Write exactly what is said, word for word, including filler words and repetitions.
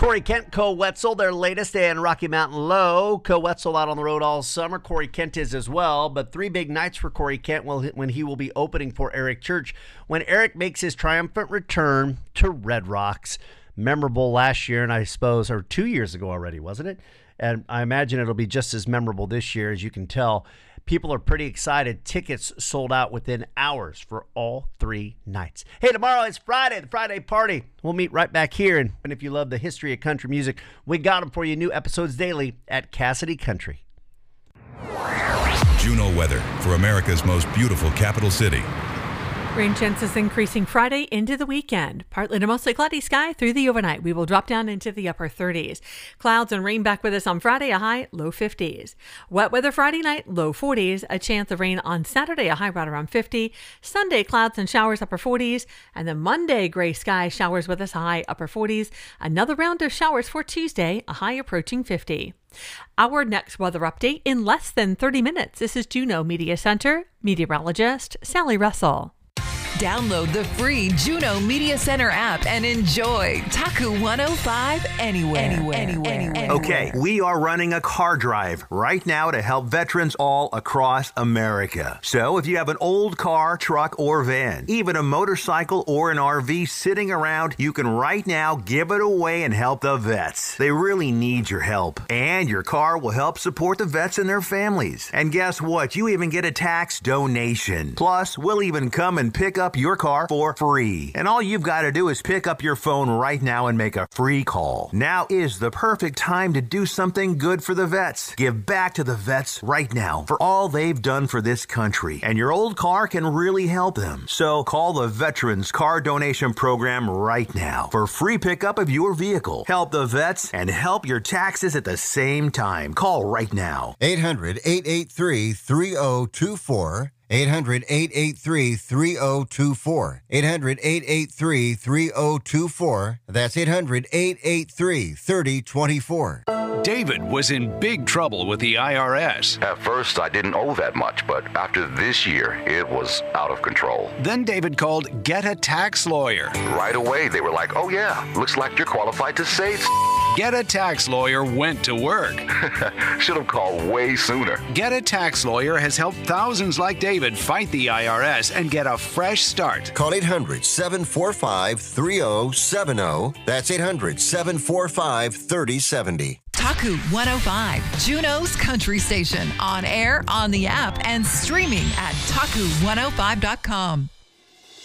Corey Kent, Co Wetzel, their latest, and Rocky Mountain Low. Co Wetzel out on the road all summer. Corey Kent is as well, but three big nights for Corey Kent when he will be opening for Eric Church when Eric makes his triumphant return to Red Rocks. Memorable last year, and I suppose, or two years ago already, wasn't it? And I imagine it'll be just as memorable this year. As you can tell, people are pretty excited. Tickets sold out within hours for all three nights. Hey, tomorrow is Friday, the Friday party. We'll meet right back here. And if you love the history of country music, we got them for you. New episodes daily at Cassidy Country. Juno weather for America's most beautiful capital city. Rain chances increasing Friday into the weekend. Partly to mostly cloudy sky through the overnight. We will drop down into the upper thirties. Clouds and rain back with us on Friday, a high low fifties. Wet weather Friday night, low forties. A chance of rain on Saturday, a high right around fifty. Sunday, clouds and showers, upper forties. And then Monday, gray sky, showers with us, high upper forties. Another round of showers for Tuesday, a high approaching fifty. Our next weather update in less than thirty minutes. This is Juneau Media Center meteorologist Sally Russell. Download the free Juneau Media Center app and enjoy Taku one oh five anywhere, anywhere, anywhere, anywhere. Okay, we are running a car drive right now to help veterans all across America. So if you have an old car, truck, or van, even a motorcycle or an R V sitting around, you can right now give it away and help the vets. They really need your help. And your car will help support the vets and their families. And guess what? You even get a tax donation. Plus, we'll even come and pick up your car for free. And all you've got to do is pick up your phone right now and make a free call. Now is the perfect time to do something good for the vets. Give back to the vets right now for all they've done for this country. And your old car can really help them. So call the Veterans Car Donation Program right now for free pickup of your vehicle. Help the vets and help your taxes at the same time. Call right now. eight hundred, eight eight three, three oh two four. eight hundred, eight eight three, three oh two four. eight hundred, eight eight three, three oh two four. That's eight hundred, eight eight three, three oh two four. David was in big trouble with the I R S. At first, I didn't owe that much, but after this year, it was out of control. Then David called Get a Tax Lawyer. Right away, they were like, oh yeah, looks like you're qualified to save. Get a Tax Lawyer went to work. Should have called way sooner. Get a Tax Lawyer has helped thousands like David fight the I R S and get a fresh start. Call eight hundred, seven four five, three oh seven oh. That's eight hundred, seven four five, three oh seven oh. Taku one oh five, Juneau's country station. On air, on the app, and streaming at taku one oh five dot com.